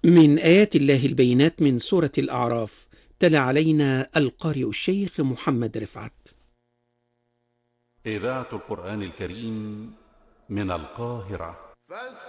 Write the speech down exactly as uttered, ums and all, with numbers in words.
من آيات الله البينات من سورة الأعراف. تلا علينا القارئ الشيخ محمد رفعت. إذاعة القرآن الكريم من القاهرة.